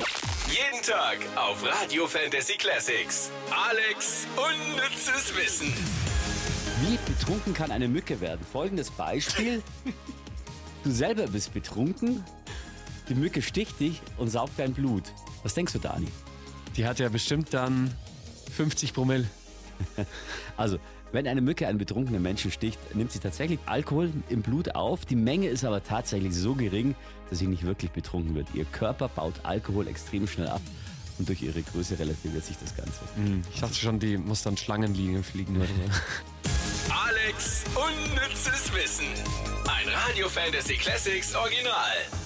Jeden Tag auf Radio Fantasy Classics. Alex unnützes Wissen. Wie betrunken kann eine Mücke werden? Folgendes Beispiel. Du selber bist betrunken, die Mücke sticht dich und saugt dein Blut. Was denkst du, Dani? Die hat ja bestimmt dann 50 Promille. Also, wenn eine Mücke einen betrunkenen Menschen sticht, nimmt sie tatsächlich Alkohol im Blut auf. Die Menge ist aber tatsächlich so gering, dass sie nicht wirklich betrunken wird. Ihr Körper baut Alkohol extrem schnell ab und durch ihre Größe relativiert sich das Ganze. Ich dachte schon, die muss dann Schlangenlinien fliegen oder so. Alex unnützes Wissen. Ein Radio Fantasy Classics Original.